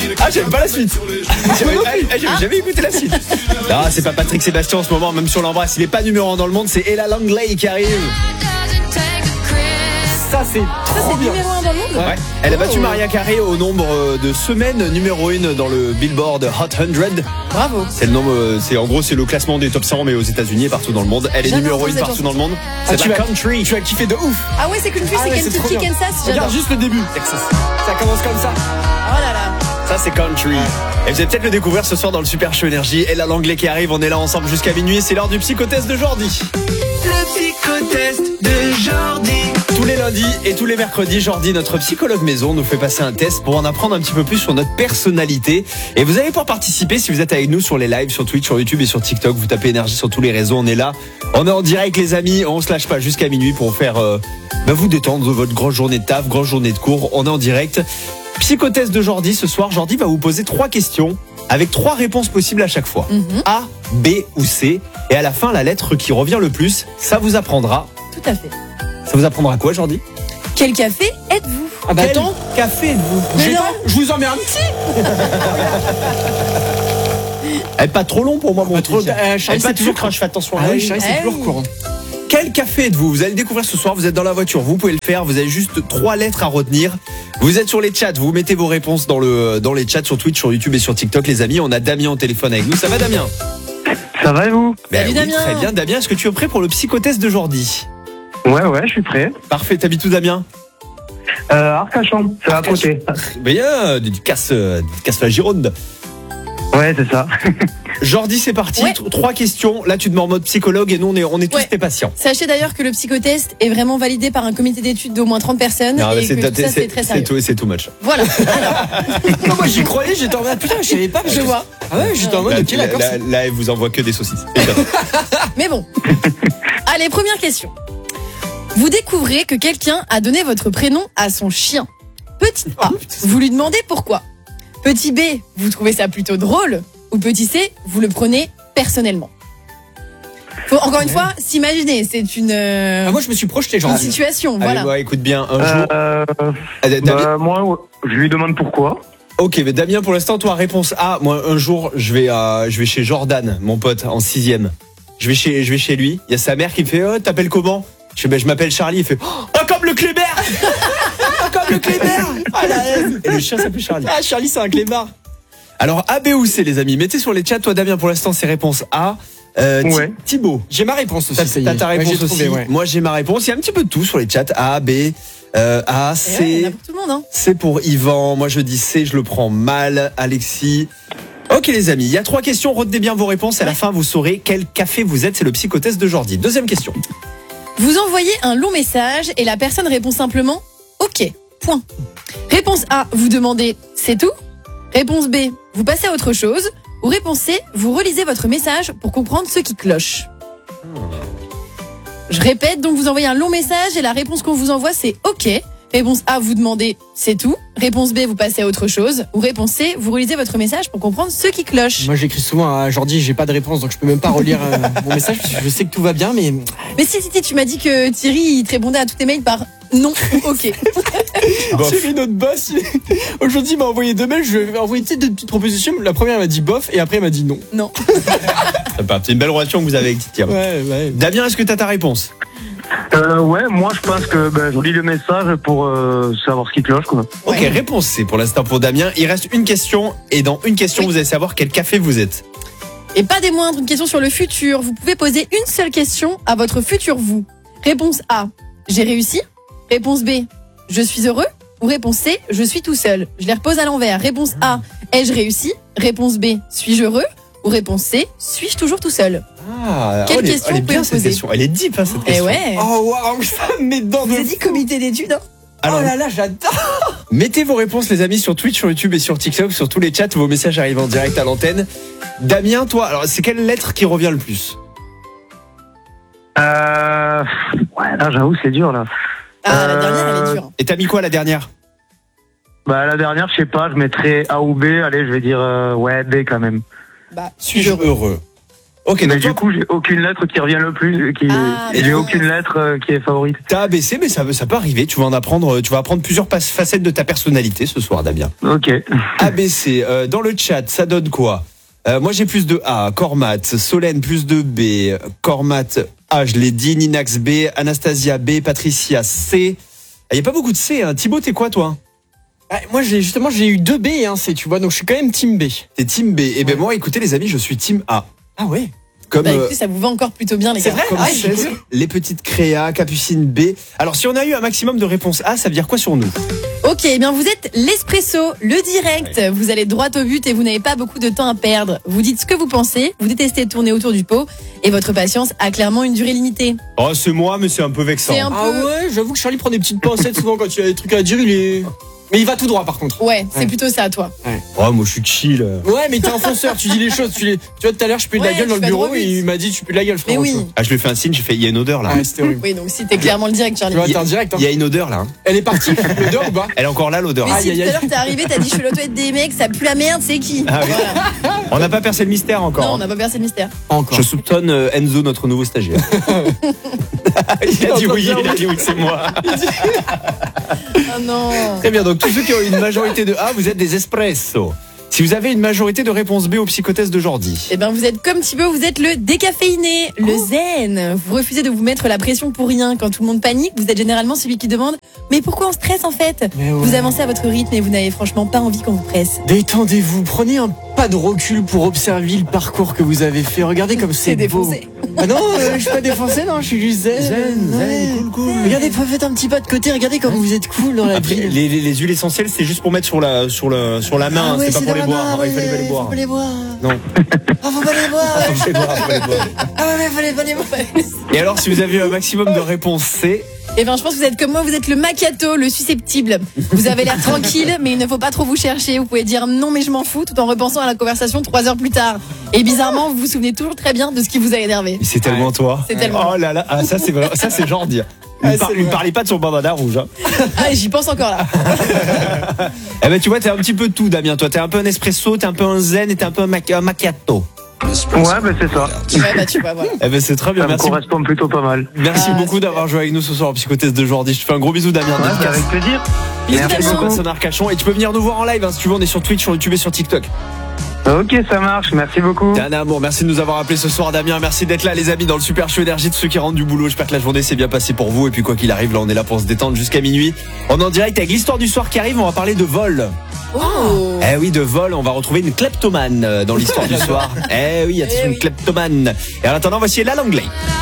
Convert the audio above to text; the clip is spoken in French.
Ah, j'avais pas la suite. J'avais jamais écouté la suite. Non, c'est pas Patrick Sébastien en ce moment, même si on l'embrasse. Il est pas numéro 1 dans le monde, c'est Ella Langley qui arrive. Ça, c'est numéro 1 dans le monde. Ouais. Elle a battu Mariah Carey au nombre de semaines numéro 1 dans le Billboard Hot 100. Bravo. C'est le nombre, en gros, c'est le classement des top 100, mais aux États-Unis et partout dans le monde. Elle est J'adore numéro 1 cette partout chanson. dans le monde. Ah, C'est la country. Tu as kiffé de ouf. Ah ouais, c'est country, c'est c'est trop Kentucky, bien. Kansas. J'adore. Regarde juste le début. Texas. Ça commence comme ça. Oh là là. Ça, c'est country. Et vous allez peut-être le découvrir ce soir dans le Super Show Énergie. Ella Langley qui arrive, on est là ensemble jusqu'à minuit. C'est l'heure du psychotest de Jordi. Le psychotest de Jordi. Tous les lundis et tous les mercredis, Jordi, notre psychologue maison, nous fait passer un test pour en apprendre un petit peu plus sur notre personnalité. Et vous allez pouvoir participer si vous êtes avec nous sur les lives, sur Twitch, sur YouTube et sur TikTok. Vous tapez énergie sur tous les réseaux, on est là. On est en direct les amis, on se lâche pas jusqu'à minuit pour faire vous détendre de votre grosse journée de taf, grosse journée de cours. On est en direct. Psychotest de Jordi ce soir. Jordi va vous poser 3 questions avec 3 réponses possibles à chaque fois. A, B ou C. Et à la fin, la lettre qui revient le plus, ça vous apprendra. Tout à fait. Ça vous apprendra quoi, Jordi? Quel café êtes-vous? Ah bah Quel attends. café êtes-vous? Mais non. Je vous en mets un petit. Elle est pas trop long pour moi, mon trop. petit. Elle Charlie, est pas c'est toujours toujours quand je fais attention à Ah moi. oui, Charlie, c'est Ah toujours oui. courant. Quel café êtes-vous? Vous allez le découvrir ce soir, vous êtes dans la voiture, vous pouvez le faire, vous avez juste 3 lettres à retenir. Vous êtes sur les chats, vous mettez vos réponses dans les chats sur Twitch, sur YouTube et sur TikTok, les amis. On a Damien au téléphone avec nous. Ça va, Damien? Ça va et vous? Salut, Damien. Très bien, Damien. Est-ce que tu es prêt pour le psychotest de Jordi? Ouais, je suis prêt. Parfait, t'habites où, Damien? Arcachon, c'est à côté. Bien, dédicace la Gironde. Ouais, c'est ça. Jordi, c'est parti. Ouais. 3 questions. Là, tu te mets en mode psychologue et nous, on est tous Ouais. tes patients. Sachez d'ailleurs que le psychotest est vraiment validé par un comité d'études d'au moins 30 personnes. Non, mais et que tout ça, c'est très sérieux. c'est too much. Voilà. Non, moi j'y croyais, j'étais en mode putain, je savais pas. Je vois. Ah ouais, j'étais en mode ok, d'accord. Là, elle vous envoie que des saucisses. Mais bon. Allez, première question. Vous découvrez que quelqu'un a donné votre prénom à son chien. Petit A, vous lui demandez pourquoi. Petit B, vous trouvez ça plutôt drôle. Ou petit C, vous le prenez personnellement. Faut encore une fois s'imaginer, c'est une Moi je me suis projeté genre. situation, Allez, voilà. ouais, écoute bien, un jour. Damien. Moi, je lui demande pourquoi. Ok, mais Damien, pour l'instant, toi, réponse A. Moi, un jour, je vais chez Jordan, mon pote, en 6e. Je vais chez lui. Il y a sa mère qui me fait, oh, t'appelles comment? Je fais, je m'appelle Charlie. Il fait, oh, comme le Kléber! Comme le Kléber! Ah, la haine. Et le chien s'appelle Charlie. Ah, Charlie, c'est un clébard. Alors, A, B ou C, les amis. Mettez sur les chats, toi, Damien, pour l'instant, c'est réponse A. Ouais. Thibaut. J'ai ma réponse aussi. ça y est. T'as ta réponse Ouais, j'ai trouvé, aussi. ouais. Moi, j'ai ma réponse. Il y a un petit peu de tout sur les chats. A, B, A, Et C. ouais, il y en a pour tout le monde, hein. C'est pour Yvan. Moi, je dis C, je le prends mal. Alexis. Ok, les amis. Il y a 3 questions. Retenez bien vos réponses. À la fin, vous saurez quel café vous êtes. C'est le psychotest de Jordi. Deuxième question. Vous envoyez un long message et la personne répond simplement OK. Point. Réponse A, vous demandez c'est tout. Réponse B, vous passez à autre chose. Ou réponse C, vous relisez votre message pour comprendre ce qui cloche. Je répète, donc vous envoyez un long message et la réponse qu'on vous envoie c'est OK. Réponse A, vous demandez c'est tout. Réponse B, vous passez à autre chose. Ou réponse C, vous relisez votre message pour comprendre ce qui cloche. Moi j'écris souvent à Jordi, j'ai pas de réponse donc je peux même pas relire mon message parce que je sais que tout va bien mais Mais si, tu m'as dit que Thierry il te répondait à tous tes mails par non ou OK. Bof. Thierry notre boss aujourd'hui il m'a envoyé 2 mails, je lui ai envoyé deux petites propositions, la première elle m'a dit bof et après elle m'a dit non. Non. C'est une belle relation que vous avez avec Titia. Ouais. Damien, est-ce que t'as ta réponse? Ouais, moi je pense que je lis le message pour savoir ce qui cloche, quoi. Ok, Ouais. réponse C pour l'instant pour Damien. Il reste une question et dans une question, Oui. vous allez savoir quel café vous êtes. Et pas des moindres, une question sur le futur. Vous pouvez poser une seule question à votre futur vous. Réponse A, j'ai réussi. Réponse B, je suis heureux. Ou réponse C, je suis tout seul. Je les repose à l'envers. Réponse A, ai-je réussi? Réponse B, suis-je heureux? Ou réponse C, suis-je toujours tout seul? Ah, Quelle elle est- question elle est vous bien pouvez cette poser question. Elle est deep cette Eh question. ouais. Oh waouh, ça me met dedans Vous avez dit comité d'études, hein? Alors, oh là là, j'adore. mettez vos réponses les amis sur Twitch, sur YouTube et sur TikTok, sur tous les chats, vos messages arrivent en direct à l'antenne. Damien, toi, alors c'est quelle lettre qui revient le plus? Ouais, là j'avoue c'est dur là. Ah, la dernière, elle est dure. Et t'as mis quoi la dernière? La dernière, je sais pas, je mettrais A ou B. Allez, je vais dire ouais B quand même. Bah, Suis-je heureux? Ok, Mais donc du toi, coup, j'ai aucune lettre qui revient le plus. Ah, J'ai d'accord. aucune lettre qui est favorite. t'as ABC, mais ça peut arriver. Tu vas apprendre plusieurs facettes de ta personnalité ce soir, Damien. Ok. ABC, dans le chat, ça donne quoi? Moi j'ai plus de A, Cormat, Solène plus de B, Cormat A, je l'ai dit, Ninax B, Anastasia B, Patricia C. Il n'y a pas beaucoup de C, hein. Thibaut, t'es quoi toi? Moi, j'ai eu 2 B et un C, tu vois, donc je suis quand même team B. T'es team B. Et ben moi, écoutez les amis, je suis team A. Ah ouais. Comme, Bah écoutez, ça vous va encore plutôt bien, les gars. C'est vrai comme Ah, 16, les petites créas, Capucine B. Alors si on a eu un maximum de réponses A, ça veut dire quoi sur nous? Ok, eh bien vous êtes l'espresso, le direct. Vous allez droit au but et vous n'avez pas beaucoup de temps à perdre. Vous dites ce que vous pensez, vous détestez tourner autour du pot et votre patience a clairement une durée limitée. Oh c'est moi, mais c'est un peu vexant. C'est un Ah peu... ouais, j'avoue que Charlie prend des petites pincettes souvent quand il a des trucs à dire, mais il va tout droit par contre. Ouais, c'est Ouais. plutôt ça, toi. Oh moi je suis chill. Ouais, mais t'es un fonceur, tu dis les choses, tu vois tout à l'heure je pue de la Ouais, gueule dans tu le vas bureau droit au et but. il m'a dit tu pues de la gueule Mais frérot. oui. Ah je lui fais un signe, j'ai fait il y a une odeur là. Ouais, c'était horrible. Oui, donc si t'es clairement le direct, Charlie. Tu vois, t'es en direct. Hein. Il y a une odeur là. Hein. Elle est partie, l'odeur ou pas? Elle est encore là l'odeur. Mais Aïe, si aïe, tout à aïe. l'heure t'es arrivé, t'as dit je fais l'auto des mecs, ça pue la merde, c'est qui? Ah oui. Voilà. On n'a pas percé le mystère encore. Non, on hein. n'a pas percé le mystère. Encore. Je soupçonne Enzo, notre nouveau stagiaire. Il a dit oui, c'est moi. Ah non. Très bien, donc tous ceux qui ont une majorité de A, vous êtes des espresso. Si vous avez une majorité de réponse B au psychotest de Jordi. Eh ben vous êtes comme Thibaut, vous êtes le décaféiné, le zen. Vous refusez de vous mettre la pression pour rien. Quand tout le monde panique, vous êtes généralement celui qui demande « Mais pourquoi on stresse en fait ?» Mais ouais. Vous avancez à votre rythme et vous n'avez franchement pas envie qu'on vous presse. Détendez-vous, prenez un pas de recul pour observer le parcours que vous avez fait. Regardez comme c'est beau. défoncé. Ah non, je suis pas défoncé, non, je suis juste zen. Ouais. cool. Regardez, faites un petit pas de côté, regardez comme vous êtes cool dans la Après, vie. les huiles essentielles, c'est juste pour mettre sur la main, Ah ouais, c'est pas pour dans les la boire. main, Ah, il fallait pas les boire. Faut pas les boire. Non. Ah, faut pas les boire. Faut les boire, faut les boire. Ah ouais, fallait pas les boire. Et alors, si vous avez un maximum de réponses C, Eh ben je pense que vous êtes comme moi, vous êtes le macchiato, le susceptible. Vous avez l'air tranquille, mais il ne faut pas trop vous chercher. Vous pouvez dire non mais je m'en fous tout en repensant à la conversation 3 heures plus tard. Et bizarrement, vous vous souvenez toujours très bien de ce qui vous a énervé. c'est tellement toi. C'est tellement. Oh là là, ah, ça c'est vrai, ça c'est Jordi. Ah, Lui parlez pas de son bandana rouge. Hein. Ah, j'y pense encore là. Eh ben tu vois, t'es un petit peu tout, Damien. Toi, t'es un peu un espresso, t'es un peu un zen et t'es un peu un macchiato. Ouais, bah c'est ça. Ouais, bah tu vois, voilà. Eh ben c'est très bien. Ça me Merci. correspond plutôt pas mal. Merci Ah, beaucoup d'avoir joué avec nous ce soir au psychotest de Jordi. Je te fais un gros bisou, Damien. Ouais, Dédicace. avec plaisir. Bisous, Merci Damien. beaucoup. Vincent Arcachon. Et tu peux venir nous voir en live hein, si tu veux. On est sur Twitch, sur YouTube et sur TikTok. Ok, ça marche. Merci beaucoup. T'es un amour. Merci de nous avoir appelé ce soir, Damien. Merci d'être là, les amis, dans le Super Show Énergie de ceux qui rentrent du boulot. J'espère que la journée s'est bien passée pour vous. Et puis, quoi qu'il arrive, là, on est là pour se détendre jusqu'à minuit. On est en direct avec l'histoire du soir qui arrive. On va parler de vol. Oh. Eh oui, de vol. On va retrouver une kleptomane dans l'histoire du soir. Eh oui, attention, une kleptomane. Et en attendant, voici la Langley.